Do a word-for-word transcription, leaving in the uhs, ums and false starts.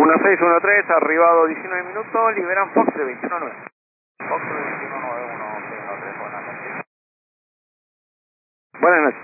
uno seis uno tres, arribado diecinueve minutos, liberan Fox de veintiuno nueve. Fox de veintiuno nueve uno seis uno tres, buenas noches. Buenas noches.